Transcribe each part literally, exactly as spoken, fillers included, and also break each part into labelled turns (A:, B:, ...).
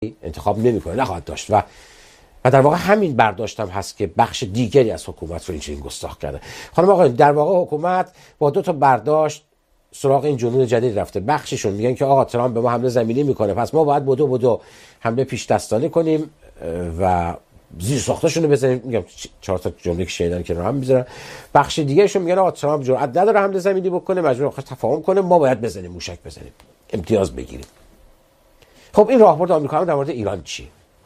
A: انتخاب نمیکنه، نخواهد داشت و و در واقع همین برداشتم هست که بخش دیگری از حکومت رو اینجوری گستاخ کرده. خانم آقایان، در واقع حکومت با دو تا برداشت سراغ این جنون جدید رفته. بخششون میگن که آقا ترامپ به ما حمله زمینی میکنه، پس ما باید بدو بدو حمله پیش دستانه کنیم و زیر ساختاشون رو بزنیم. میگم چهار تا جمله که شنیدن که رو هم میذارن. بخش دیگهشون میگن آقا ترامپ جرأت نداره حمله زمینی بکنه، مجبور آخر تفاهم کنه، ما باید بزنیم، موشک بزنیم، امتیاز بگیریم. خب این راهبرد آمریکا هم در مورد ایران چی؟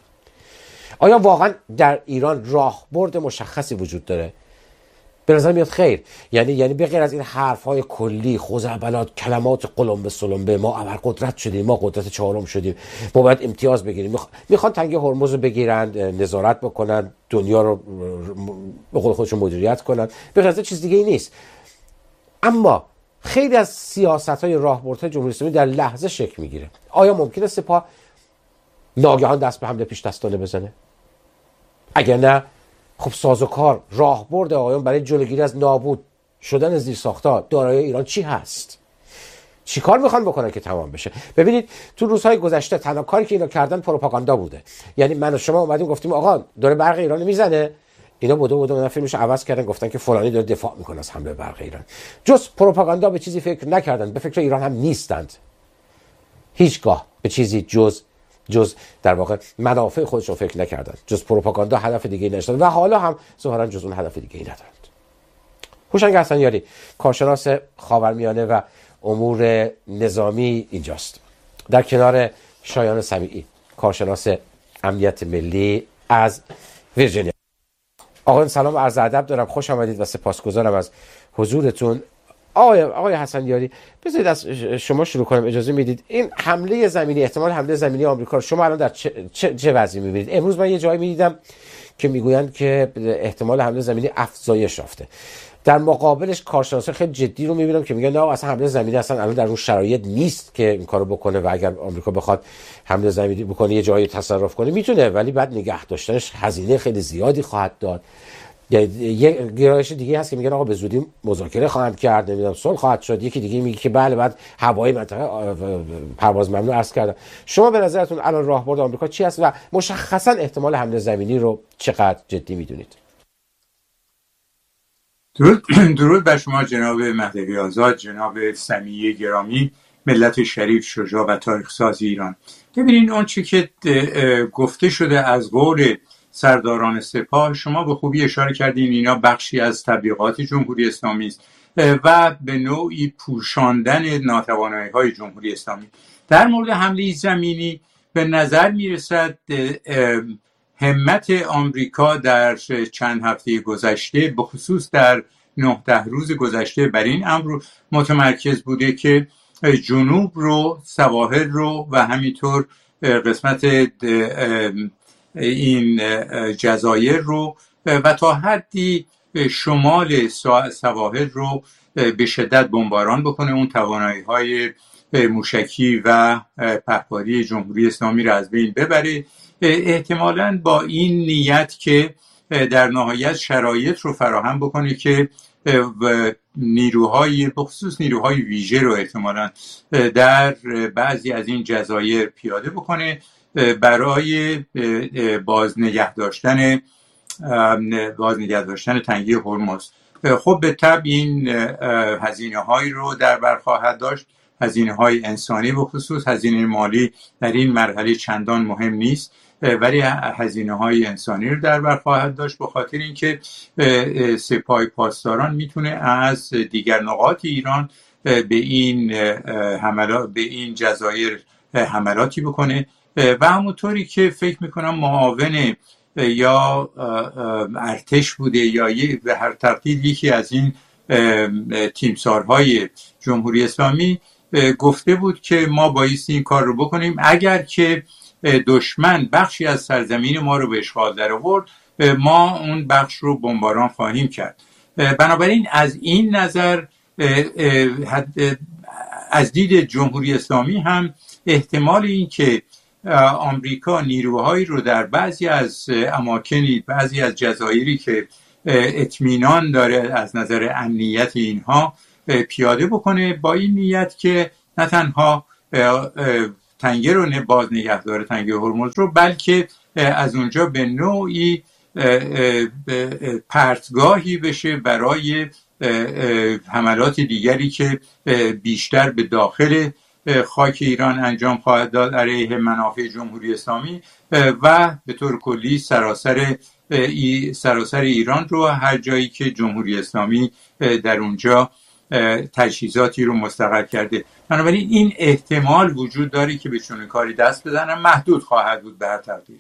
A: آیا واقعا در ایران راهبرد مشخصی وجود داره؟ به نظر میاد خیر. یعنی یعنی به غیر از این حرف‌های کلی، خزعبلات، کلمات قلمبه سلمبه، ما ابرقدرت شدیم، ما قدرت چهارم شدیم، ما باید امتیاز بگیریم، میخ... میخوان تنگه هرمز رو بگیرن، نظارت بکنن، دنیا رو به قول خودشون مدیریت کنن، به غیر از چیز دیگه ای نیست. اما خیلی از سیاست‌های راهبردهای جمهوری اسلامی در لحظه شکل میگیره. آیا ممکنه سپاه ناگهان دست به حمله پیش دستانه بزنه؟ اگر نه، خب سازوکار راهبرد آقایان برای جلوگیری از نابود شدن زیرساخت‌ها دارایی ایران چی هست؟ چی کار میخوان بکنن که تمام بشه؟ ببینید تو روزهای گذشته تنها کاری که اینا کردن پروپاگاندا بوده. یعنی من و شما اومدیم گفتیم آقا داره برق ایران میزنه، اینا بودو بودو اونا فیلمش عوض کردن، گفتن که فلانی داره دفاع میکنه از حمله برق ایران. جز پروپاگاندا به چیزی فکر نکردن، به فکر ایران هم نیستند. هیچگاه به چیزی جز جز در واقع منافع خودشون فکر نکردن، جز پروپاگاندا هدف دیگه ای نداشتن و حالا هم ظاهرا جز اون هدف دیگه ای ندارند. هوشنگ حسنیاری، کارشناس خاورمیانه و امور نظامی اینجاست، در کنار شایان سمیعی، کارشناس امنیت ملی از ویرجینیا. آقایان سلام و عرض ادب دارم، خوش آمدید و سپاسگزارم از حضورتون. آقای آقای حسنیاری، بذارید از شما شروع کنم، اجازه میدید؟ این حمله زمینی، احتمال حمله زمینی آمریکا رو شما الان در چه چه, چه وضعی میبینید؟ امروز من یه جایی میدیدم که میگویند که احتمال حمله زمینی افزایش یافته. در مقابلش کارشناسان خیلی جدی رو میبینم که میگن نه اصلا حمله زمینی اصلا الان در اون شرایط نیست که این کارو بکنه و اگر آمریکا بخواد حمله زمینی بکنه یه جایی تصرف کنه میتونه، ولی بعد نگه داشتنش هزینه خیلی زیادی خواهد داد. یه گرایش دیگه هست که میگن آقا به زودی مذاکره خواهند کرد، نمیدونم صلح خواهد شد. یکی دیگه میگه که بله بعد هوایی منطقه پرواز ممنوع عرض کردن. شما به نظرتون الان راهبرد آمریکا چی است و مشخصا احتمال حمله زمینی رو چقدر جدی میدونید؟
B: درود درود بر شما جناب مهدوی آزاد، جناب سمیعی گرامی، ملت شریف، شجاع و تاریخ ساز ایران. ببینید اون چی که گفته شده از قول سرداران سپاه، شما به خوبی اشاره کردین اینا بخشی از تبلیغات جمهوری اسلامی است و به نوعی پوشاندن ناتوانایی‌های جمهوری اسلامی. در مورد حمله زمینی به نظر میرسد همت آمریکا در چند هفته گذشته، به خصوص در نه ده روز گذشته، بر این امر متمرکز بوده که جنوب رو، سواحل رو و همینطور قسمت این جزایر رو و تا حدی شمال سواحل رو به شدت بمباران بکنه، اون توانایی‌های موشکی و پهپادی جمهوری اسلامی رو از بین ببره، احتمالاً با این نیت که در نهایت شرایط رو فراهم بکنه که نیروهای بخصوص نیروهای ویژه رو احتمالاً در بعضی از این جزایر پیاده بکنه برای باز نگه داشتن باز نگه داشتن تنگی هرمز. خب به طبع این هزینه هایی رو در بر خواهد داشت، هزینه های انسانی به خصوص. هزینه مالی در این مرحله چندان مهم نیست، ولی هزینه های انسانی رو در بر خواهد داشت، به خاطر اینکه سپاه پاسداران میتونه از دیگر نقاط ایران به این حملات به این جزایر حملاتی بکنه و همونطوری که فکر میکنم معاون یا ارتش بوده یا به هر ترتیب یکی از این تیمسارهای جمهوری اسلامی گفته بود که ما بایستی این کار رو بکنیم، اگر که دشمن بخشی از سرزمین ما رو به اشغال در آورد ما اون بخش رو بمباران خواهیم کرد. بنابراین از این نظر از دید جمهوری اسلامی هم احتمال این که آمریکا نیروهایی رو در بعضی از اماکنی، بعضی از جزایری که اطمینان داره از نظر امنیت اینها پیاده بکنه، با این نیت که نه تنها تنگه رو باز نگه داره، تنگه هرمز رو، بلکه از اونجا به نوعی پرتگاهی بشه برای حملات دیگری که بیشتر به داخل خاک ایران انجام خواهد داد علیه منافع جمهوری اسلامی و به طور کلی سراسر ای سراسر ایران رو، هر جایی که جمهوری اسلامی در اونجا تجهیزاتی رو مستقر کرده. بنابراین این احتمال وجود داره که به چنین کاری دست بزنن، محدود خواهد بود به هر تقدیر.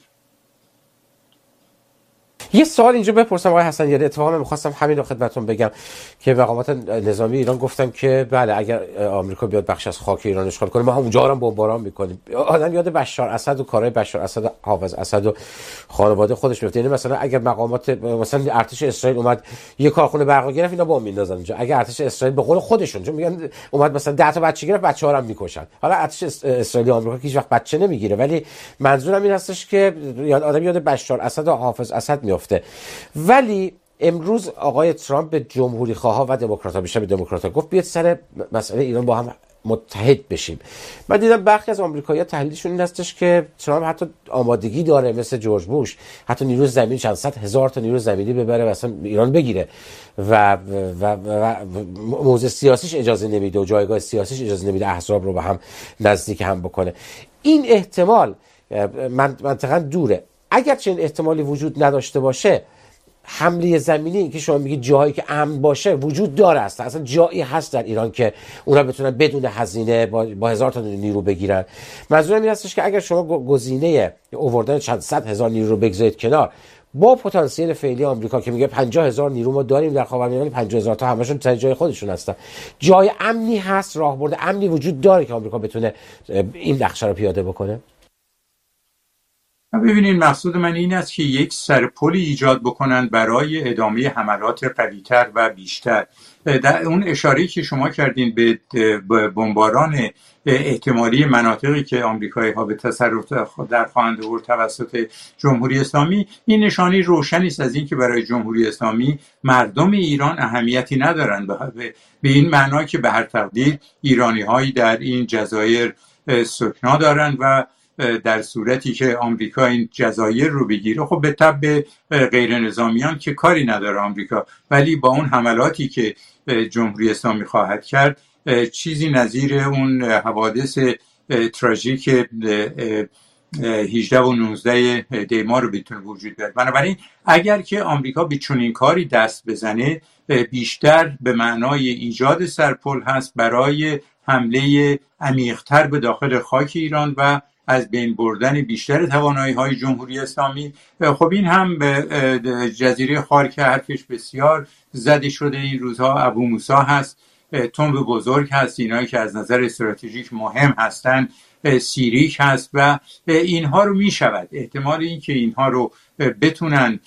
A: یه سوال اینجا بپرسم آقای حسن یاری، اتفاقا می‌خواستم همین رو خدمتتون بگم که مقامات نظامی ایران گفتن که بله اگر آمریکا بیاد بخش از خاک ایران اشغال کنه ما هم اونجا رو بمباران می‌کنیم. آدم یاد بشار اسد و کارهای بشار اسد، حافظ اسد و خانواده خودش میفته. یعنی مثلا اگر مقامات مثلا ارتش اسرائیل اومد یه کارخونه برق گرفت، اینا بمب میندازن اونجا. اگر ارتش اسرائیل به قول خودشون چون میگن اومد مثلا ده تا بچه گرفت، بچه‌ها رو هم میکشن. حالا ارتش اسرائیلی آمریکا هیچ وقت بچه نمیگیره، ولی منظورم این هستش که یاد آدم یاد بشار اسد و حافظ اسد میفته. ولی امروز آقای ترامپ به جمهوری خواها و دموکرات‌ها، بیشتر به دموکرات‌ها، گفت بیاید سر مسئله ایران با هم متحد بشیم. من دیدم برخی از آمریکایی‌ها تحلیلشون این هستش که ترامپ حتی آمادگی داره مثل جورج بوش حتی نیروی زمینی چند صد هزار تا نیروی زمینی ببره و اصلا ایران بگیره و و, و, و موضع سیاسیش اجازه نمیده و جایگاه سیاسیش اجازه نمیده احزاب رو به هم نزدیک هم بکنه. این احتمال منطقاً دوره. اگر چنین احتمالی وجود نداشته باشه، حمله زمینی که شما میگید جایی که امن باشه وجود داره، است اصلا جایی هست در ایران که اونا بتونن بدون هزینه با, با هزار تا نیرو بگیرن. منظورم این هستش که اگر شما گزینه آوردن چند صد هزار نیرو رو بگذارید کنار، با پتانسیل فعلی آمریکا که میگه پنجاه هزار نیرو ما داریم در خاورمیانه، پنجاه هزار تا همشون سر جای خودشون هستن، جای امنی هست، راهبرد امنی وجود داره که آمریکا بتونه این نقشه رو پیاده بکنه.
B: ببینید مقصود من این است که یک سرپلی ایجاد بکنن برای ادامه حملات قوی‌تر و بیشتر. در اون اشاره‌ای که شما کردین به بمباران احتمالی مناطقی که آمریکایی‌ها به تصرف در خواهند آورد توسط جمهوری اسلامی، این نشانی روشنی است از این که برای جمهوری اسلامی مردم ایران اهمیتی ندارند، به این معنا که به هر تقدیر ایرانی‌هایی در این جزایر سکنا دارند و در صورتی که آمریکا این جزایر رو بگیره، خب به تبع غیر نظامیان که کاری نداره آمریکا، ولی با اون حملاتی که جمهوری اسلامی خواهد کرد چیزی نظیر اون حوادث تراژیک هجده و نوزده دی ماه رو بتونه وجود بیاره. بنابراین اگر که آمریکا به چنین کاری دست بزنه، بیشتر به معنای ایجاد سرپل هست برای حمله عمیق‌تر به داخل خاک ایران و از بین بردن بیشتر توانایی‌های جمهوری اسلامی. خب این هم به جزیره خار که حرفش بسیار زده شده این روزها، ابو موسی هست، تنب بزرگ هست، اینایی که از نظر استراتژیک مهم هستن، سیریک هست و اینها رو می شود احتمال این که اینها رو بتونن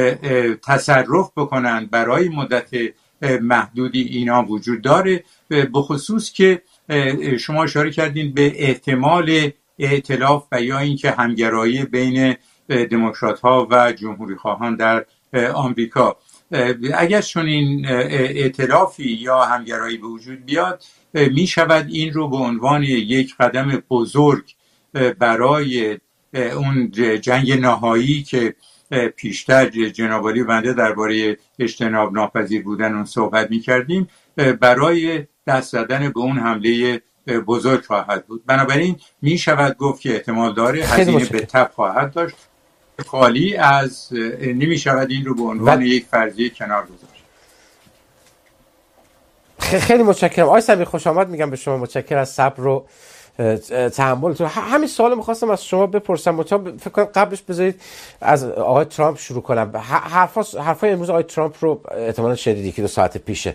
B: تصرف بکنن برای مدت محدودی اینا وجود داره، به خصوص که شما اشاره کردین به احتمال ائتلاف و یا اینکه همگرایی بین دموکرات ها و جمهوری خواهان در آمریکا. اگر چنین ائتلافی یا همگرایی به وجود بیاد، می شود این رو به عنوان یک قدم بزرگ برای اون جنگ نهایی که پیشتر جناب عالی بنده درباره اجتناب ناپذیر بودن اون صحبت می کردیم، برای دست زدن به اون حمله بزرگ خواهد بود. بنابراین می شود گفت که احتمال داره هزینه به تب خواهد داشت، خالی از نمی شود این رو به عنوان و... یک فرضیه کنار گذاشت.
A: خیلی متشکرم آقای صبری، خوش آمد میگم به شما، متشکرم از صبر و تحملتون. همین سوال می‌خواستم از شما بپرسم، مطمئن فکر کنم قبلش بذارید از آقای ترامپ شروع کنم. حرفا حرفای امروز آقای ترامپ رو احتمالاً شنیدید که دو ساعت پیشه،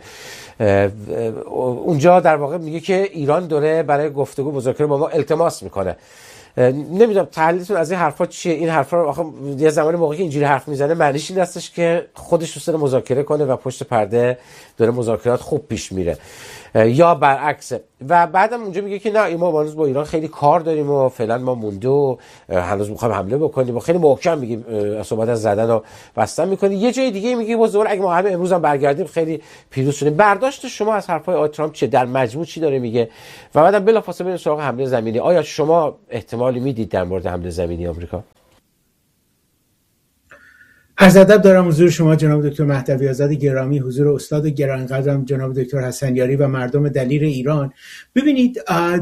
A: اونجا در واقع میگه که ایران داره برای گفتگو مذاکره با ما التماس میکنه نمیدونم تحلیلتون از این حرفا چیه؟ این حرفا رو آخه یه زمانی موقعی که اینجوری حرف میزنه معنیش این هستش که خودش دوست داره مذاکره کنه و پشت پرده داره مذاکرات خوب پیش میره، یا برعکسه. و بعدم اونجا میگه که نه ما هنوز با ایران خیلی کار داریم و فعلا ما مونده و هنوز میخوایم حمله بکنیم و خیلی محکم میگیم صحبت از زدن و بستن میکنه. یه جای دیگه میگه باز دوباره اگه ما همه امروز هم برگردیم خیلی پیروز شدیم. برداشت شما از حرفای آقای ترامپ چه؟ در مجموع چی داره میگه؟ و بعدم بلافاصله بریم سراغ حمله زمینی. آیا شما احتمالی میدید در مورد حمله زمینی آمریکا؟
C: عرض ادب دارم حضور شما جناب دکتر مهدوی آزاد گرامی، حضور استاد گرانقدرم جناب دکتر حسنیاری و مردم دلیر ایران. ببینید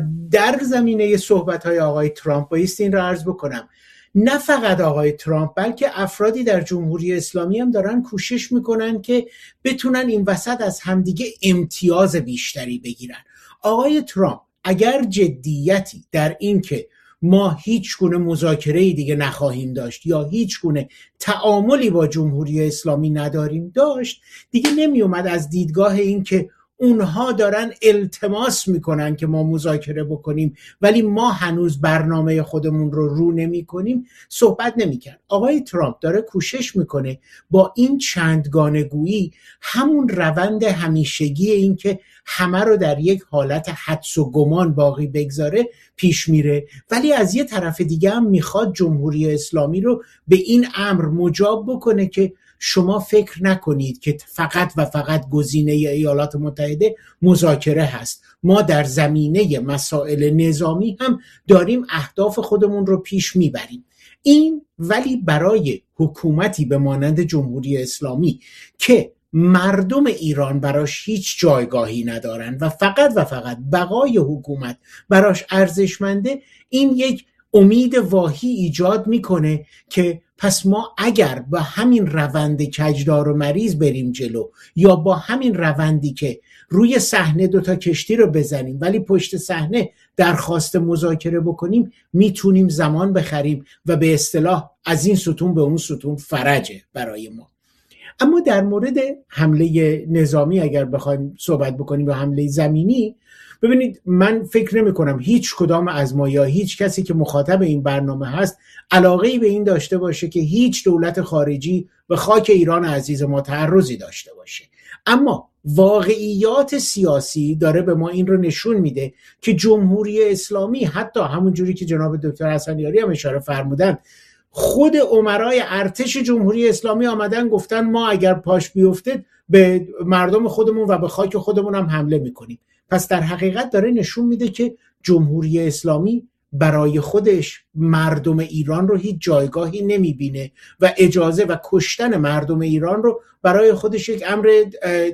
C: در زمینه صحبت‌های آقای ترامپ بایستی این را عرض بکنم، نه فقط آقای ترامپ بلکه افرادی در جمهوری اسلامی هم دارن کوشش میکنن که بتونن این وسط از همدیگه امتیاز بیشتری بگیرن. آقای ترامپ اگر جدیتی در این که ما هیچ گونه مذاکره‌ای دیگه نخواهیم داشت یا هیچ گونه تعاملی با جمهوری اسلامی نداریم داشت، دیگه نمی اومد از دیدگاه این که اونها دارن التماس میکنن که ما مذاکره بکنیم ولی ما هنوز برنامه خودمون رو رو نمی کنیم صحبت نمی کرد. آقای ترامپ داره کوشش میکنه با این چندگانه گویی همون روند همیشگی این که همه رو در یک حالت حدس و گمان باقی بگذاره پیش میره، ولی از یه طرف دیگه هم میخواد جمهوری اسلامی رو به این امر مجاب بکنه که شما فکر نکنید که فقط و فقط گزینه ایالات متحده مذاکره هست، ما در زمینه مسائل نظامی هم داریم اهداف خودمون رو پیش میبریم. این ولی برای حکومتی به مانند جمهوری اسلامی که مردم ایران براش هیچ جایگاهی ندارن و فقط و فقط بقای حکومت براش ارزشمنده، این یک امید واهی ایجاد میکنه که پس ما اگر با همین روند کجدار و مریض بریم جلو یا با همین روندی که روی صحنه دوتا کشتی رو بزنیم ولی پشت صحنه درخواست مذاکره بکنیم میتونیم زمان بخریم و به اصطلاح از این ستون به اون ستون فرجه برای ما. اما در مورد حمله نظامی اگر بخوایم صحبت بکنیم و حمله زمینی، ببینید من فکر نمی کنم هیچ کدام از ما یا هیچ کسی که مخاطب این برنامه هست علاقه‌ای به این داشته باشه که هیچ دولت خارجی به خاک ایران عزیز ما تعرضی داشته باشه. اما واقعیات سیاسی داره به ما این رو نشون میده که جمهوری اسلامی حتی همون جوری که جناب دکتر حسنیاری هم اشاره فرمودن، خود امرای ارتش جمهوری اسلامی آمدن گفتن ما اگر پاش بیفتید به مردم خودمون و به خاک خودمون هم حمله میکنیم. پس در حقیقت داره نشون میده که جمهوری اسلامی برای خودش مردم ایران رو هیچ جایگاهی نمیبینه و اجازه و کشتن مردم ایران رو برای خودش یک امر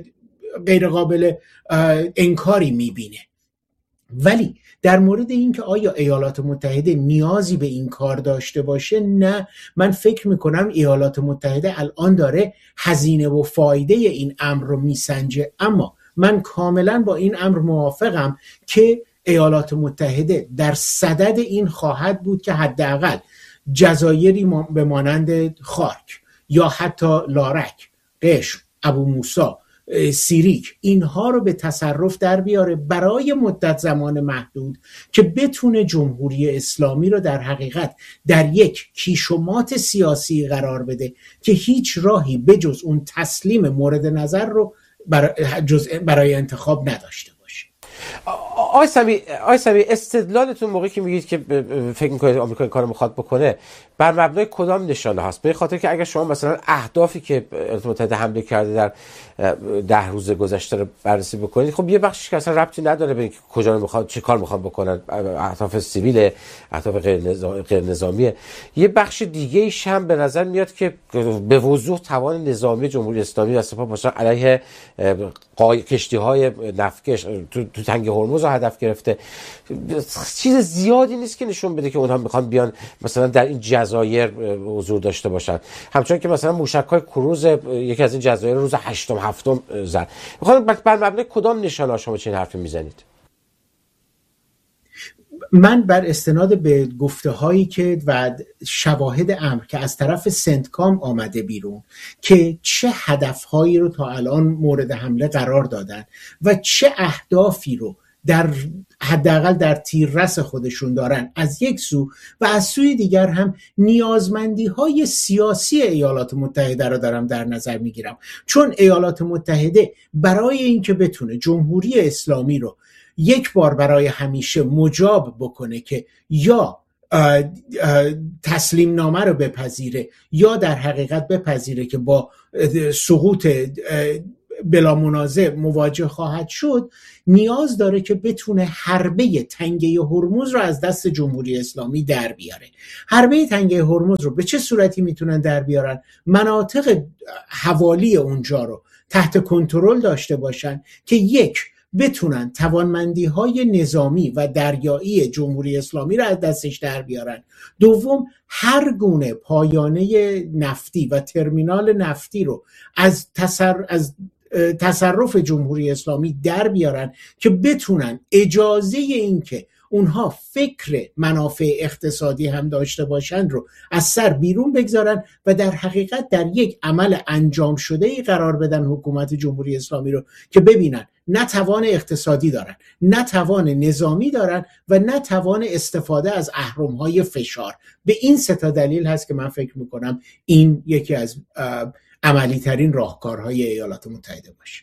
C: غیر قابل انکاری میبینه. ولی در مورد این که آیا ایالات متحده نیازی به این کار داشته باشه، نه، من فکر میکنم ایالات متحده الان داره هزینه و فایده این امر رو میسنجه. اما من کاملا با این امر موافقم که ایالات متحده در صدد این خواهد بود که حداقل جزایری به مانند خارک یا حتی لارک، قشم، ابو موسی، سیریک، اینها رو به تصرف در بیاره برای مدت زمان محدود که بتونه جمهوری اسلامی رو در حقیقت در یک کیش و مات سیاسی قرار بده که هیچ راهی بجز اون تسلیم مورد نظر رو برای انتخاب نداشته باشه.
A: آقای سمی آقای سمی استدلالتون موقعی که میگید که فکر میکنید آمریکا این کارو میخواد بکنه بر مبنای کدام نشانه هست؟ به خاطر که اگر شما مثلا اهدافی که ایالات متحده حمله کرده در ده روز گذشته رو بررسی بکنید، خب یه بخشش که اصلا ربطی نداره به اینکه کجا رو میخواد چه کار میخواد بکنن، اهداف سیویل، اهداف غیر نظامیه. یه بخش دیگه ایش هم به نظر میاد که به وضوح توان نظامی جمهوری اسلامی و سپاه پاسداران علیه کشتی‌های نفتکش تو, تو تنگ هرمز رو هدف گرفته. چیز زیادی نیست که نشون بده که اونها میخوان بیان مثلا در این جزایر حضور داشته باشن. همچنان که مثلا موشک‌های کروز یکی از این جزایر روز هشتم هفتم زد. میخوام بر مبنای کدام نشانه شما چنین حرفی میزنید؟
C: من بر استناد به گفته هایی که و شواهد امر که از طرف سنتکام آمده بیرون که چه هدف هایی رو تا الان مورد حمله قرار دادن و چه اهدافی رو در حداقل در تیررس خودشون دارن از یک سو، و از سوی دیگر هم نیازمندی های سیاسی ایالات متحده رو دارم در نظر میگیرم، چون ایالات متحده برای اینکه بتونه جمهوری اسلامی رو یک بار برای همیشه مجاب بکنه که یا اه اه تسلیم نامه رو بپذیره یا در حقیقت بپذیره که با سقوط بلا منازع مواجه خواهد شد، نیاز داره که بتونه حربه تنگه هرمز رو از دست جمهوری اسلامی در بیاره. حربه تنگه هرمز رو به چه صورتی میتونن در بیارن؟ مناطق حوالی اونجا رو تحت کنترل داشته باشن که یک، بتونن توانمندی های نظامی و دریایی جمهوری اسلامی رو از دستش در بیارن. دوم، هر گونه پایانه نفتی و ترمینال نفتی رو از تصر... از تصرف جمهوری اسلامی در بیارن که بتونن اجازه این که اونها فکر منافع اقتصادی هم داشته باشن رو از سر بیرون بگذارن و در حقیقت در یک عمل انجام شده ای قرار بدن حکومت جمهوری اسلامی رو که ببینن نه توان اقتصادی دارن، نه توان نظامی دارن و نه توان استفاده از اهرم‌های فشار. به این سه تا دلیل هست که من فکر میکنم این یکی از عملی ترین راهکارهای ایالات متحده باشه.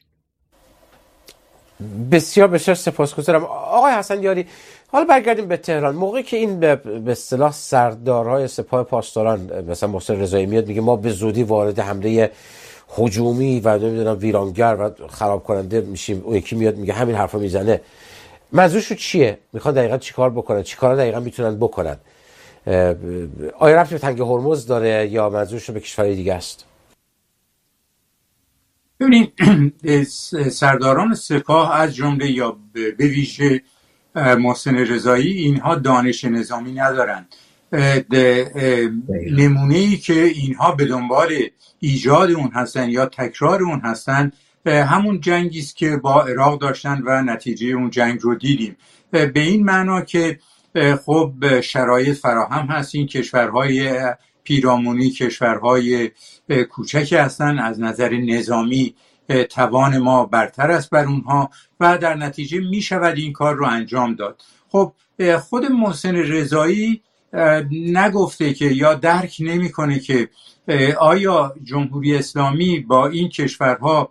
A: بسیار بسیار سپاسگزارم آقای حسن یاری. حالا برگردیم به تهران. موقعی که این به اصطلاح سردارهای سپاه پاسداران مثلا محسن رضایی میاد میگه ما به زودی وارد حمله هجومی و نمیدونم ویرانگر و خراب کننده میشیم، اون یکی میاد میگه همین حرفا میزنه، منظورشون چیه؟ میخوان دقیقاً چیکار بکنن؟ چیکارا دقیقاً میتونن بکنن؟ آیا رفتی به تنگ هرمز داره یا منظورشون به کشورهای دیگه است؟
B: ببینید سرداران سپاه از جمله یا به ویژه محسن رضایی اینها دانش نظامی ندارن. نمونه‌ای که اینها به دنبال ایجاد اون هستن یا تکرار اون هستن همون جنگی است که با عراق داشتن و نتیجه اون جنگ رو دیدیم. به این معنا که خب شرایط فراهم هست، این کشورهای پیرامونی کشورهای کوچکی هستن، از نظر نظامی توان ما برتر است بر اونها و در نتیجه می شود این کار رو انجام داد. خب خود محسن رضایی نگفته که یا درک نمی کنه که آیا جمهوری اسلامی با این کشورها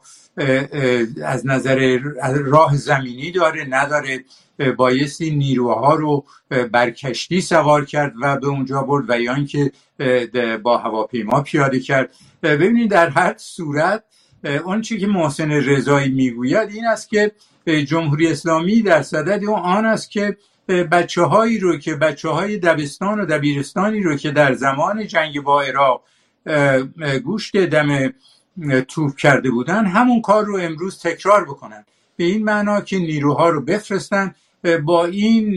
B: از نظر راه زمینی داره نداره، بایستی نیروها رو بر کشتی سوار کرد و به اونجا برد و یا اینکه با هواپیما پیاده کرد. ببینید در هر صورت اون چیزی که محسن رضایی میگوید این است که جمهوری اسلامی در صدد آن است که بچه هایی رو که بچه های دبستان و دبیرستانی رو که در زمان جنگ با عراق گوشت دم توپ کرده بودن همون کار رو امروز تکرار بکنن، به این معنا که نیروها رو بفرستن. با این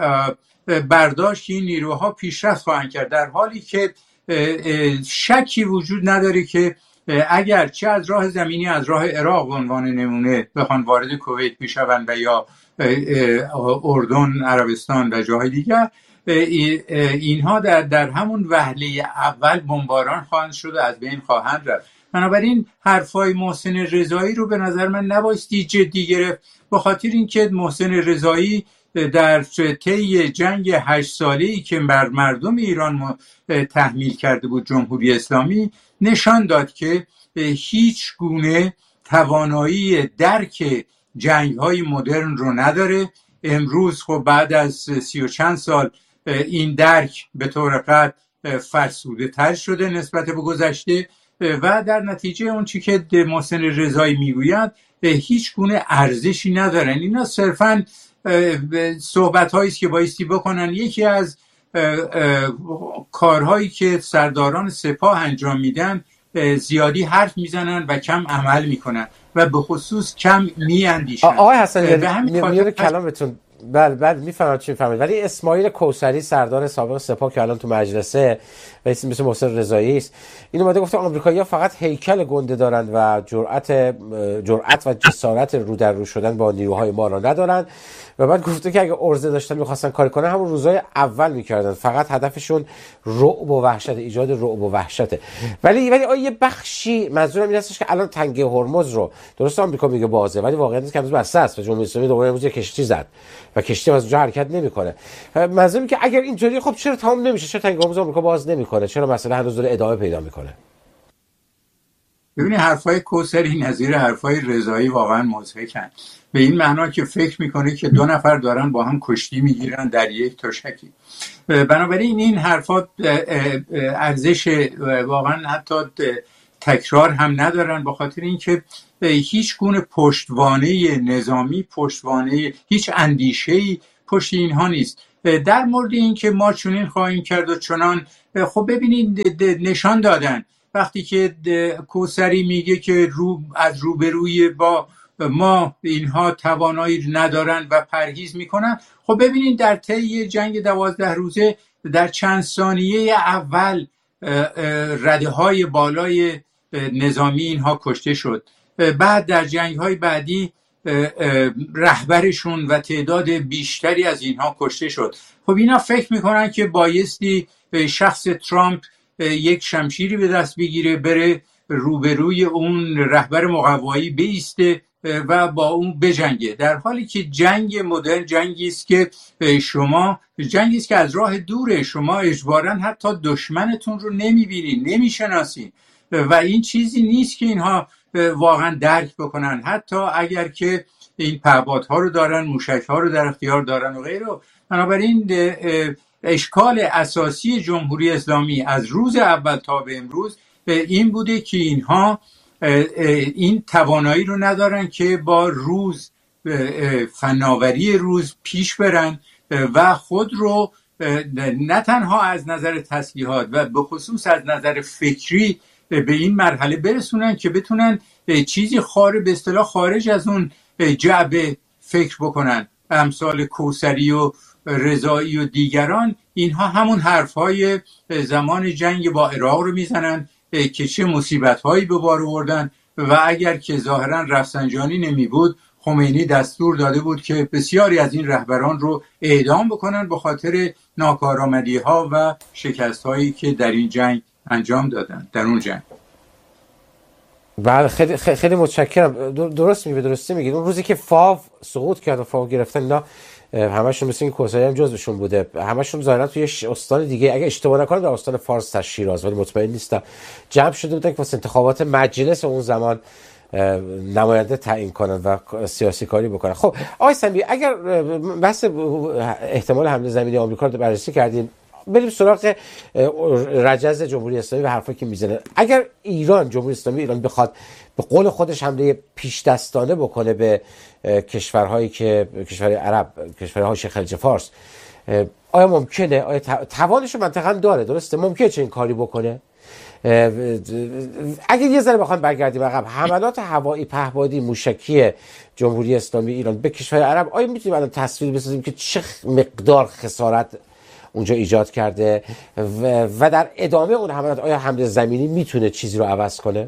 B: برداشت این نیروها پیشرفت خواهند کرد، در حالی که شکی وجود نداره که اگر چه از راه زمینی از راه عراق به عنوان نمونه بخوان وارد کویت بشوند و یا اردن، عربستان و جاهای دیگر، اینها در در همون وهله اول بمباران خواهند شد و از بین خواهند رفت. بنابراین حرفای محسن رضایی رو به نظر من نبایستی جدی گرفت، به خاطر اینکه محسن رضایی در طی جنگ هشت ساله‌ای که بر مردم ایران تحمیل کرده بود جمهوری اسلامی نشان داد که هیچ گونه توانایی درک جنگ‌های مدرن رو نداره. امروز خب بعد از سی و چند سال این درک به طور قطع فرسوده تر شده نسبت به گذشته و در نتیجه اون چی که محسن رضایی میگوید هیچ گونه ارزشی ندارن. اینا صرفاً صحبت هایی است که بایستی بکنن. یکی از کارهایی که سرداران سپاه انجام میدن زیادی حرف میزنن و کم عمل میکنن و به خصوص کم میاندیشن.
A: آقای حسن یاری میاد کلامتون بله بله میفهمم چی میفهمید، ولی اسماعیل کوثری سردار سابق سپاه که الان تو مجلسه و اسم مثل محسن رضایی است، این اومده گفته آمریکایی‌ها فقط هیکل گنده دارند و جرأت جرأت و جسارت رو در رو شدن با نیروهای ما را ندارند و بعد گفته که اگه ارزه داشتن می‌خواستن کار کنن همون روزهای اول می‌کردن، فقط هدفشون رعب و وحشت، ایجاد رعب و وحشته. ولی ولی آیه بخشی منظورم این هستش که الان تنگه هرمز رو درست آمریکا میگه بازه، ولی واقعیت اینه که هنوز بسته است و جمهوری اسلامی دوباره امروز کشتی زد و کشتی از اونجا حرکت نمیکنه. منظورم که اگر اینطوری خب چرا تمام نمیشه؟ چرا تنگه هرمز آمریکا باز نمیکنه؟ چرا مسئله هنوز داره ادامه پیدا میکنه؟
B: ببینید حرفای کوثری نظیر حرفای رضایی واقعا مضحکن، به این معنا که فکر میکنه که دو نفر دارن با هم کشتی میگیرن در یک تشکی. بنابراین این حرفات ارزش واقعا حتی تکرار هم ندارن، به خاطر اینکه هیچ گونه پشتوانه نظامی، پشتوانه هیچ اندیشه‌ای پشت اینها نیست. در مورد اینکه ما چنین خواهیم کرد و چنان، خب ببینید نشان دادن وقتی که کوثری میگه که رو از روبروی با ما اینها توانایی ندارن و پرهیز میکنن، خب ببینید در طی جنگ دوازده روزه در چند ثانیه اول رده های بالای نظامی اینها کشته شد، بعد در جنگ های بعدی رهبرشون و تعداد بیشتری از اینها کشته شد. خب اینا فکر میکنن که بایستی شخص ترامپ یک شمشیری به دست بگیره، بره روبروی اون رهبر مقوایی بیسته و با اون بجنگه، در حالی که جنگ مدرن جنگی است که شما جنگی است که از راه دوره، شما اجباراً حتی دشمنتون رو نمیبینین، نمیشناسین و این چیزی نیست که اینها واقعا درک بکنن، حتی اگر که این پهپادها رو دارن، موشک‌ها رو در اختیار دارن و غیره. بنابراین اشکال اساسی جمهوری اسلامی از روز اول تا به امروز این بوده که اینها این توانایی رو ندارن که با روز فناوری روز پیش برن و خود رو نه تنها از نظر تسلیحات و به خصوص از نظر فکری به این مرحله برسونن که بتونن چیزی خارج به اصطلاح خارج از اون جعبه فکر بکنن. امثال کوثری و رضایی و دیگران اینها همون حرفهای زمان جنگ با عراق رو میزنن که چه مصیبت‌هایی به بار آوردن و اگر که ظاهراً رفسنجانی نمی بود، خمینی دستور داده بود که بسیاری از این رهبران رو اعدام بکنن به خاطر ناکارآمدی‌ها و شکست‌هایی که در این جنگ انجام دادن در اون جنگ.
A: بله خیلی خیلی متشکرم. درست میگی، درسته میگید. اون روزی که فاو سقوط کرد و فاو گرفتن اینا همشون مثل این کوثری هم جزوشون بوده، همشون ظاهرا توی استان دیگه اگه اشتباه نکنم در استان فارس تا شیراز، ولی مطمئن نیستم، جمع شده بودن که واسه انتخابات مجلس اون زمان نماینده تعیین کنن و سیاسی کاری بکنن. خب آقای سنبی، اگر بحث احتمال حمله زمینی آمریکا رو بررسی کردین، بریم سراغ رجز جمهوری اسلامی و حرفایی که میزنه. اگر ایران، جمهوری اسلامی ایران بخواد به قول خودش حمله پیش دستانه بکنه به کشورهایی که کشورهای عرب، کشورهای حاشیه خلیج فارس، آیا ممکنه؟ آیا توانش منطقاً داره؟ درسته ممکنه چنین کاری بکنه؟ اگر یه ذره بخوام برگردیم عقب، حملات هوایی پهپادی موشکی جمهوری اسلامی ایران به کشورهای عرب، آیا میتونیم الان تصویر بسازیم که چه مقدار خسارت اونجا ایجاد کرده و, و در ادامه اون حملات آیا حمله زمینی میتونه چیزی رو عوض کنه؟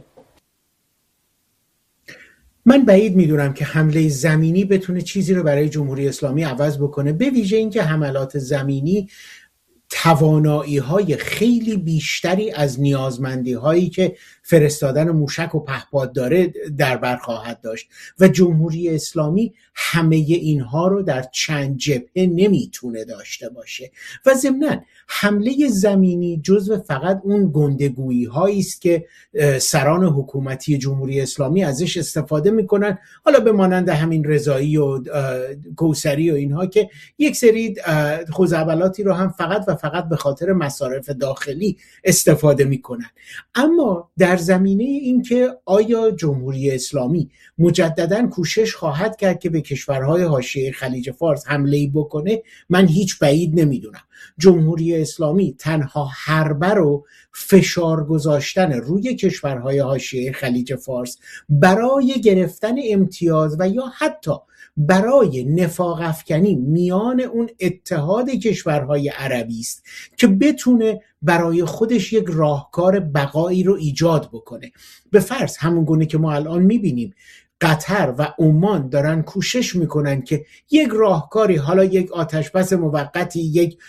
C: من بعید میدونم که حمله زمینی بتونه چیزی رو برای جمهوری اسلامی عوض بکنه، به ویژه اینکه حملات زمینی توانایی‌های خیلی بیشتری از نیازمندی‌هایی که فرستادن موشک و پهپاد داره در بر خواهد داشت و جمهوری اسلامی همه اینها رو در چند جبهه نمیتونه داشته باشه و ضمناً حمله زمینی جزو فقط اون گندگویی هایی است که سران حکومتی جمهوری اسلامی ازش استفاده میکنن، حالا به مانند همین رضایی و کوثری و اینها که یک سری خزعبلاتی رو هم فقط و فقط به خاطر مصارف داخلی استفاده میکنن. اما در زمینه این که آیا جمهوری اسلامی مجددا کوشش خواهد کرد که به کشورهای حاشیه خلیج فارس حمله‌ای بکنه، من هیچ بعید نمیدونم. جمهوری اسلامی تنها حربه رو فشار گذاشتن روی کشورهای حاشیه خلیج فارس برای گرفتن امتیاز و یا حتی برای نفاق افکنی میان اون اتحاد کشورهای عربی است که بتونه برای خودش یک راهکار بقایی رو ایجاد بکنه. به فرض همون گونه که ما الان میبینیم قطر و عمان دارن کوشش میکنن که یک راهکاری، حالا یک آتشبس موقتی، یک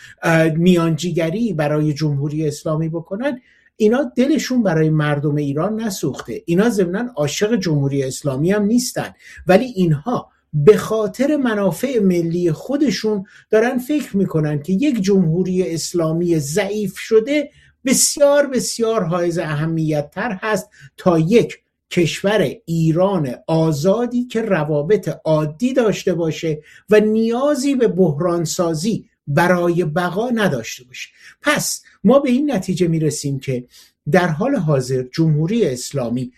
C: میانجیگری برای جمهوری اسلامی بکنن، اینا دلشون برای مردم ایران نسوخته، اینا ضمناً عاشق جمهوری اسلامی هم نیستن، ولی اینها به خاطر منافع ملی خودشون دارن فکر میکنن که یک جمهوری اسلامی ضعیف شده بسیار بسیار حائز اهمیت تر هست تا یک کشور ایران آزادی که روابط عادی داشته باشه و نیازی به بحرانسازی برای بقا نداشته باشه. پس ما به این نتیجه میرسیم که در حال حاضر جمهوری اسلامی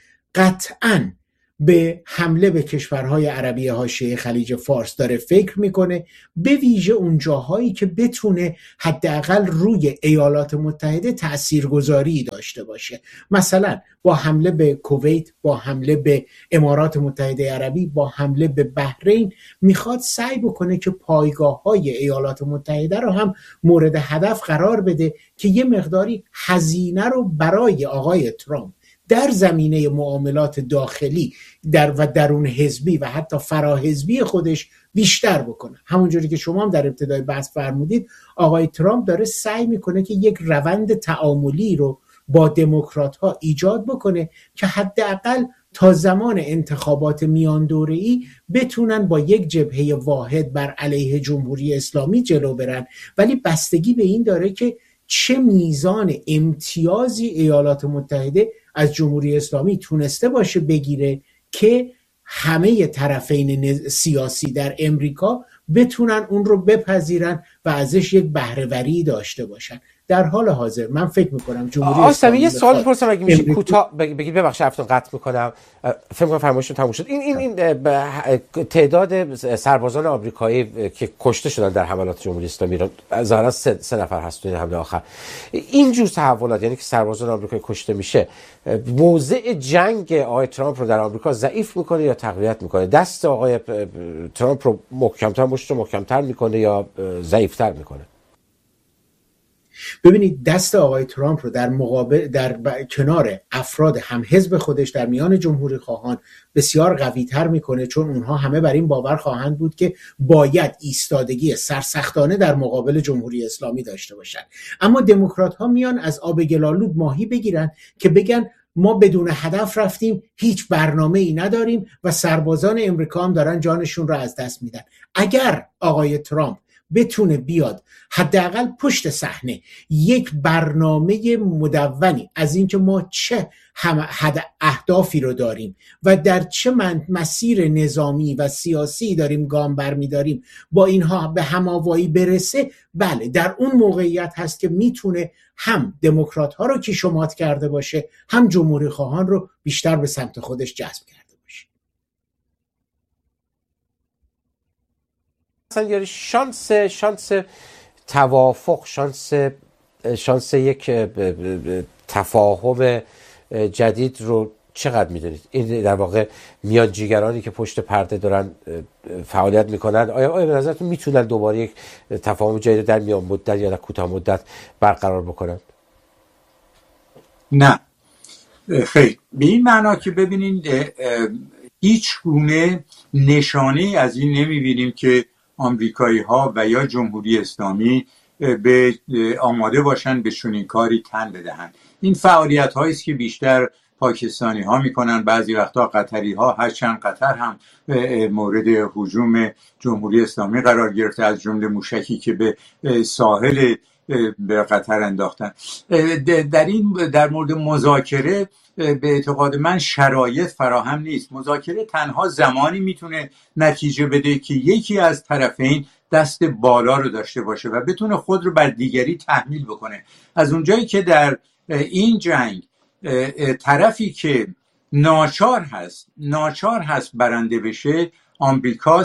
C: قطعاً به حمله به کشورهای عربی حاشیه خلیج فارس داره فکر میکنه، به ویژه اون جاهایی که بتونه حداقل روی ایالات متحده تاثیرگذاری داشته باشه. مثلا با حمله به کویت، با حمله به امارات متحده عربی، با حمله به بحرین میخواد سعی بکنه که پایگاه‌های ایالات متحده رو هم مورد هدف قرار بده که یه مقداری هزینه رو برای آقای ترامپ در زمینه معاملات داخلی در و درون حزبی و حتی فراحزبی خودش بیشتر بکنه. همونجوری که شما هم در ابتدای بحث فرمودید، آقای ترامپ داره سعی میکنه که یک روند تعاملی رو با دموکرات ها ایجاد بکنه که حداقل تا زمان انتخابات میان دوره‌ای بتونن با یک جبهه واحد بر علیه جمهوری اسلامی جلو برن، ولی بستگی به این داره که چه میزان امتیازی ایالات متحده از جمهوری اسلامی تونسته باشه بگیره که همه طرفین سیاسی در امریکا بتونن اون رو بپذیرن و ازش یک بهره‌وری داشته باشن. در حال حاضر من فکر میکنم جمهوری اسلامی
A: یه سوال می‌پرسم اگه میشه کوتاه بگید، ببخشید افتون قطع میکنم، فکر کنم فرمایشتون تموم شد. این این این تعداد سربازان آمریکایی که کشته شدن در حملات جمهوری اسلامی ایران ظاهرا سه, سه نفر هست توی حمله آخر، این جور تحولات یعنی که سربازان آمریکایی کشته میشه، موضع جنگ آقای ترامپ رو در آمریکا ضعیف میکنه یا تقویت میکنه؟ دست آقای ترامپ رو محکم‌تر مشت رو محکم‌تر میکنه یا ضعیف‌تر میکنه؟
C: ببینید دست آقای ترامپ رو در مقابل در ب... کنار افراد هم حزب خودش در میان جمهوری خواهان بسیار قوی تر میکنه، چون اونها همه بر این باور خواهند بود که باید ایستادگی سرسختانه در مقابل جمهوری اسلامی داشته باشند. اما دموکرات ها میان از آب گلالود ماهی بگیرن که بگن ما بدون هدف رفتیم، هیچ برنامه ای نداریم و سربازان امریکا هم دارن جانشون رو از دست میدن. اگر آقای ترامپ بتونه بیاد حداقل پشت صحنه یک برنامه مدونی از اینکه ما چه اهدافی رو داریم و در چه مسیر نظامی و سیاسی داریم گام برمی‌داریم با اینها به هماوایی برسه، بله در اون موقعیت هست که میتونه هم دموکرات ها رو که شمات کرده باشه، هم جمهوری خواهان رو بیشتر به سمت خودش جذب کرده باشه.
A: مثلا یعنی شانس شانس توافق، شانس شانس یک تفاهم جدید رو چقدر میدونید؟ این در واقع میانجیگرانی که پشت پرده دارن فعالیت میکنن، آیا آیا به نظرتون میتونن دوباره یک تفاهم جدید در میان مدت یا در کوتاه مدت برقرار بکنن؟
B: نه خیلی، به این معنا که ببینید هیچ گونه نشانه از این نمیبینیم که آمریکایی ها و یا جمهوری اسلامی به آماده باشن به چنین کاری تن بدهند. این فعالیت هایی است که بیشتر پاکستانی ها میکنن، بعضی وقتا قطری ها، هرچند قطر هم مورد هجوم جمهوری اسلامی قرار گرفته، از جمله موشکی که به ساحل به قطر انداختن. در این در مورد مذاکره به اعتقاد من شرایط فراهم نیست. مذاکره تنها زمانی میتونه نتیجه بده که یکی از طرفین دست بالا رو داشته باشه و بتونه خود رو بر دیگری تحمیل بکنه. از اونجایی که در این جنگ طرفی که ناچار هست ناچار هست برنده بشه آمریکاست،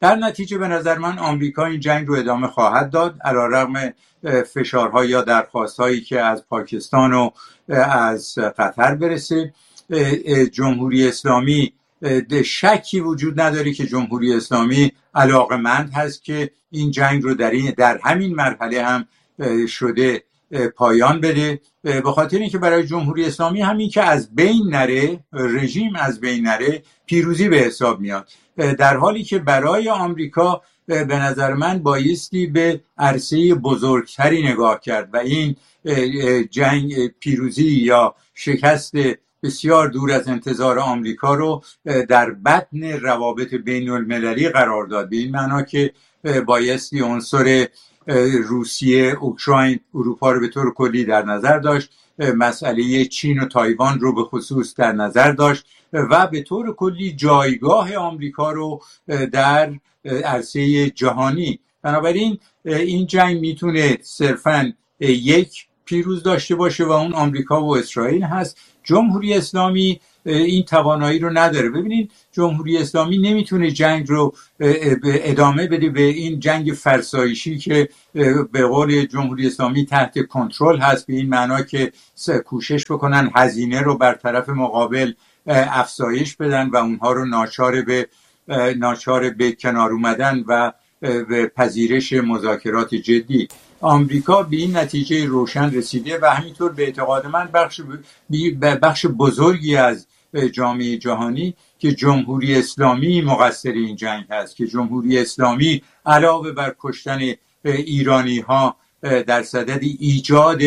B: در نتیجه به نظر من آمریکا این جنگ رو ادامه خواهد داد علیرغم فشارها یا درخواستهایی که از پاکستان و از قطر برسه. جمهوری اسلامی شکی وجود نداره که جمهوری اسلامی علاقمند هست که این جنگ رو در این در همین مرحله هم شده پایان بده، به خاطر اینکه برای جمهوری اسلامی همین که از بین نره، رژیم از بین نره، پیروزی به حساب میاد، در حالی که برای آمریکا به نظر من بایستی به عرصه بزرگتری نگاه کرد و این جنگ پیروزی یا شکست بسیار دور از انتظار آمریکا رو در بطن روابط بین المللی قرار داد، به این معنا که بایستی عنصر روسیه، اوکراین، اروپا رو به طور کلی در نظر داشت، مسئله چین و تایوان رو به خصوص در نظر داشت و به طور کلی جایگاه آمریکا رو در عرصه جهانی. بنابراین این جنگ میتونه صرفاً یک پیروز داشته باشه و اون آمریکا و اسرائیل هست. جمهوری اسلامی این توانایی رو نداره. ببینید جمهوری اسلامی نمیتونه جنگ رو ادامه بده به این جنگ فرسایشی که به قول جمهوری اسلامی تحت کنترل هست، به این معنا که کوشش بکنن هزینه رو بر طرف مقابل افزایش بدن و اونها رو ناچار به ناچار به کنار اومدن و به پذیرش مذاکرات جدی. آمریکا به این نتیجه روشن رسیده و همینطور به اعتقاد من بخش بخش بزرگی از جامعه جهانی که جمهوری اسلامی مقصر این جنگ هست، که جمهوری اسلامی علاوه بر کشتن ایرانی ها در صدد ایجاد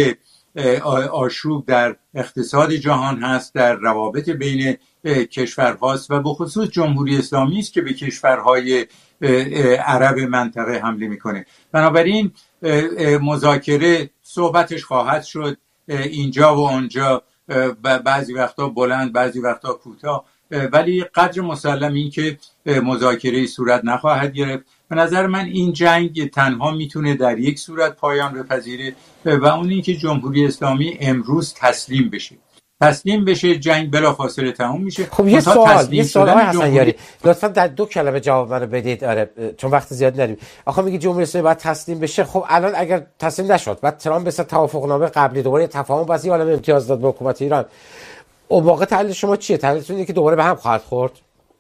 B: آشوب در اقتصاد جهان هست، در روابط بین کشورهاست و به خصوص جمهوری اسلامی است که به کشورهای عرب منطقه حمله میکنه. بنابراین مذاکره صحبتش خواهد شد اینجا و اونجا، بعضی وقتا بلند بعضی وقتا کوتاه، ولی قدر مسلم این که مذاکره صورت نخواهد گرفت. به نظر من این جنگ تنها میتونه در یک صورت پایان بپذیره و اون این که جمهوری اسلامی امروز تسلیم بشه. تسلیم بشه، جنگ بلافاصله تموم میشه.
A: خب یه سوال یه سوال آقای حسنیاری لطفا در دو کلمه جواب منو بدید. آره چون وقت زیاد نداریم. آخه میگه جمهوری اسلامی باید تسلیم بشه. خب الان اگر تسلیم نشد بعد ترامپ به توافقنامه قبلی دوباره تفاهم بس یه عالمه امتیاز داد به حکومت ایران، اون موقع تحلیل شما چیه؟ تحلیلتون اینه که دوباره به هم خواهد خورد؟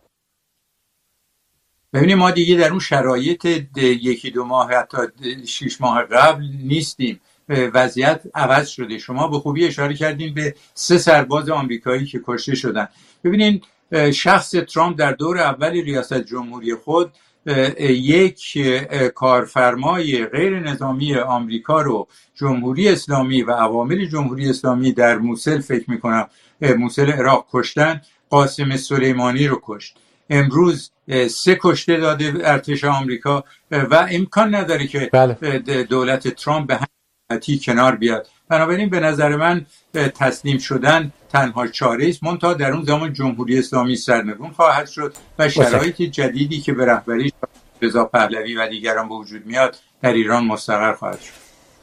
B: ببینید ما دیگه در اون شرایط یکی دو ماه حتی شش ماه قبل نیستیم. وضعیت عوض شده. شما به خوبی اشاره کردین به سه سرباز آمریکایی که کشته شدن. ببینین شخص ترامپ در دور اول ریاست جمهوری خود یک کارفرمای غیر نظامی آمریکا رو جمهوری اسلامی و عوامل جمهوری اسلامی در موسل فکر میکنم موسل عراق کشتن، قاسم سلیمانی رو کشت. امروز سه کشته داده ارتش آمریکا و امکان نداره که بله. دولت ترامپ به همین کنار بیاد. بنابراین به نظر من تسلیم شدن تنها چاره است، منتها در اون زمان جمهوری اسلامی سرنگون خواهد شد و شرایط جدیدی که به رهبری رضا پهلوی و دیگران به وجود میاد در ایران مستقر خواهد شد.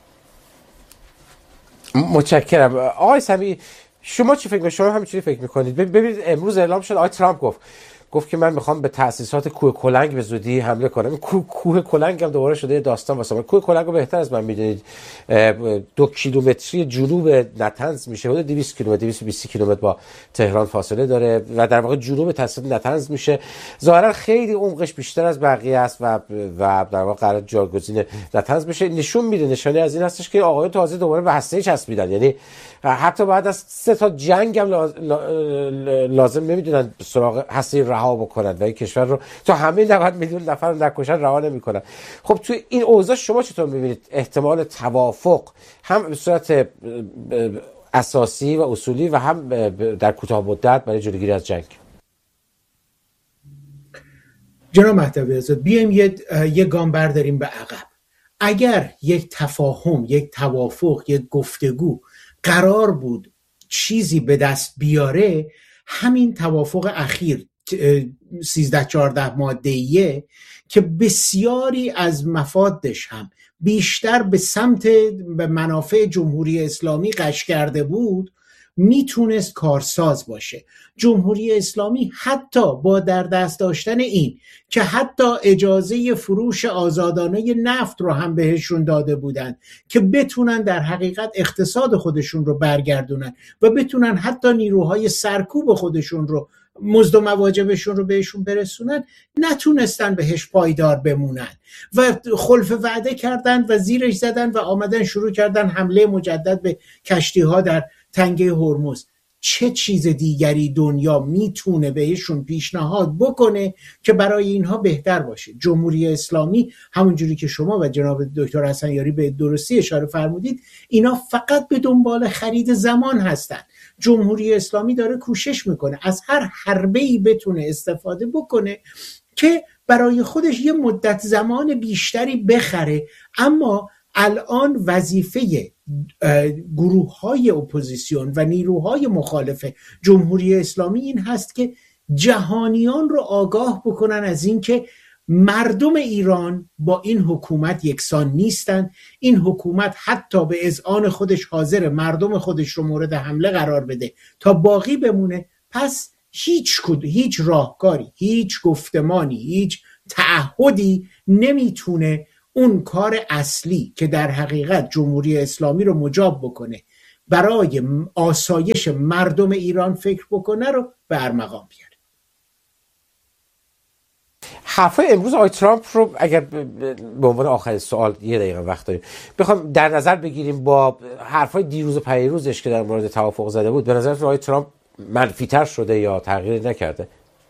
A: متشکرم. آقای سمیعی شما چی فکر می‌کنید؟ شما همینجوری فکر می‌کنید؟ ببینید امروز اعلام شد آقای ترامپ گفت گفت که من میخوام به تأسیسات کوه کلنگ به زودی حمله کنم. کوه, کوه کلنگ هم دوباره شده داستان واسه من. کوه کلنگ رو بهتر از من میدونید دو کیلومتری جنوب نتنز میشه، حدود دویست کیلومتر دویست و بیست کیلومتر با تهران فاصله داره و در واقع جنوب تأسیسات نتنز میشه. ظاهرا خیلی عمقش بیشتر از بقیه است و و در واقع قرار جایگزین نتنز بشه. نشون میده نشانه از این هستش که آقایون تازه دوباره به هسته چسبیدن، یعنی حتی بعد از سه تا جنگ هم لازم نمیدونن سراغ هسته رها بکنن و این کشور رو تا همه نود میلیون نفر رو نکشن رها نمیکنن. خب تو این اوضاع شما چطور میبینید احتمال توافق هم به صورت اساسی و اصولی و هم در کوتاه مدت برای جلوگیری از جنگ؟
C: جناب مهدوی آزاد بیایم یه یه گام برداریم به عقب. اگر یک تفاهم، یک توافق، یک گفتگو قرار بود چیزی به دست بیاره، همین توافق اخیر سیزده چهارده ماده‌ایه که بسیاری از مفادش هم بیشتر به سمت به منافع جمهوری اسلامی غش کرده بود، میتونست کارساز باشه. جمهوری اسلامی حتی با در دست داشتن این که حتی اجازه فروش آزادانه نفت رو هم بهشون داده بودن که بتونن در حقیقت اقتصاد خودشون رو برگردونن و بتونن حتی نیروهای سرکوب خودشون رو، مزد و مواجبشون رو بهشون برسونن، نتونستن بهش پایدار بمونن و خلف وعده کردن و زیرش زدن و آمدن شروع کردن حمله مجدد به کشتی ها در تنگه هرمز. چه چیز دیگری دنیا میتونه بهشون پیشنهاد بکنه که برای اینها بهتر باشه؟ جمهوری اسلامی همونجوری که شما و جناب دکتر حسنیاری به درستی اشاره فرمودید، اینا فقط به دنبال خرید زمان هستن. جمهوری اسلامی داره کوشش میکنه از هر حربه‌ای بتونه استفاده بکنه که برای خودش یه مدت زمان بیشتری بخره، اما الان وظیفه گروه های اپوزیسیون و نیروهای مخالف جمهوری اسلامی این هست که جهانیان رو آگاه بکنن از این که مردم ایران با این حکومت یکسان نیستن. این حکومت حتی به اذعان خودش حاضر مردم خودش رو مورد حمله قرار بده تا باقی بمونه. پس هیچ کد هیچ راهکاری، هیچ گفتمانی، هیچ تعهدی نمیتونه اون کار اصلی که در حقیقت جمهوری اسلامی رو مجاب بکنه، برای آسایش مردم ایران فکر بکنه، رو به ارمغان بیاره.
A: حرفای امروز آقای ترامپ رو اگر به عنوان آخرین سوال یه دقیقه وقت داریم بخوام در نظر بگیریم با حرفای دیروز و پیروزش که در مورد توافق زده بود، به نظر آقای ترامپ منفی‌تر شده یا تغییر نکرده؟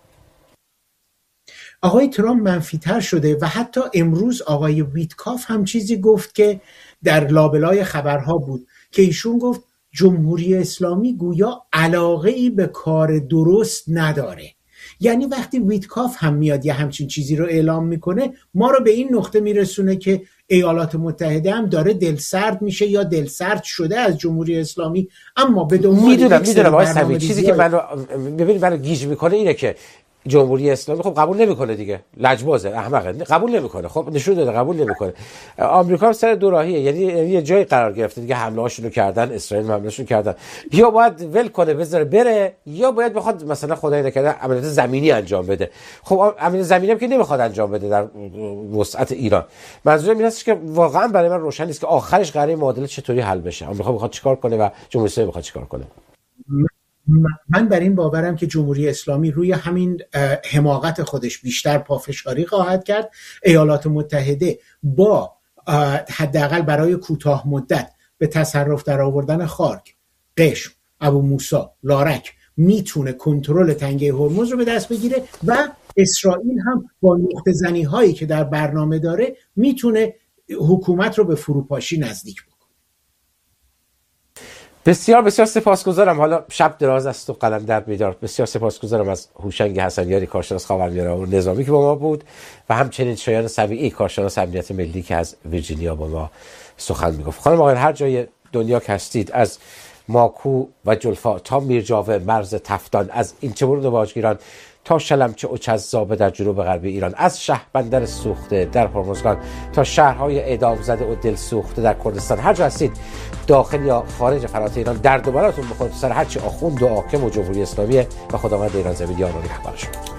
C: آقای ترامپ منفی‌تر شده و حتی امروز آقای ویتکاف هم چیزی گفت که در لابلای خبرها بود که ایشون گفت جمهوری اسلامی گویا علاقه‌ای به کار درست نداره. یعنی وقتی ویتکاف هم میاد یه همچین چیزی رو اعلام میکنه، ما رو به این نقطه میرسونه که ایالات متحده هم داره دلسرد میشه یا دلسرد شده از جمهوری اسلامی. اما به دنبال
A: میدونم میدونم آقای چیزی که منو ببینید منو گیج میکنه اینه که جمهوری اسلامی خب قبول نمیکنه دیگه، لجبازه، احمقه، قبول نمیکنه. خب نشون داده قبول نمیکنه. آمریکا هم سر دو راهیه، یعنی یه جای قرار گرفته دیگه، حمله هاشونو کردن، اسرائیل حملهشون کردن، یا باید ول کنه بذاره بره، یا باید بخواد مثلا خدای نکرده عملیات زمینی انجام بده. خب عملیات زمینی هم که نمیخواد انجام بده در وسعت ایران. منظورم این است که واقعا برای من روشن نیست که آخرش قراره معادله چطوری حل بشه. آمریکا میخواد چیکار کنه و جمهوری اسلامی میخواد چیکار کنه.
C: من بر این باورم که جمهوری اسلامی روی همین حماقت خودش بیشتر پافشاری خواهد کرد. ایالات متحده با حداقل برای کوتاه مدت به تصرف در آوردن خارک، قشم، ابو موسی، لارک میتونه کنترل تنگه هرمز رو به دست بگیره و اسرائیل هم با نقطه زنی هایی که در برنامه داره میتونه حکومت رو به فروپاشی نزدیک بکنه.
A: بسیار بسیار سپاسگزارم. حالا شب دراز است و قلم در بیدار. بسیار سپاسگزارم از هوشنگ حسنیاری، کارشناس خاورمیانه و نظامی که با ما بود، و همچنین شایان سویعی، کارشناس امنیت ملی که از ویرجینیا با ما سخن میگفت. خانم آقایان، هر جای دنیا که هستید، از ماکو و جلفا تا میرجاوه، مرز تفتان، از اینچه‌برون و واجگیران تا شلمچه و چذابه در جنوب غربی ایران، از شهربندر سوخته در هرمزگان تا شهرهای اعدام زده و دل سوخته در کردستان، هر جا هستید داخل یا خارج فرات ایران، درد و بلاتون بخوره سر هرچی آخوند و حاکم و جمهوری اسلامی و خداوند ایران زمین یار و نگهبان شما.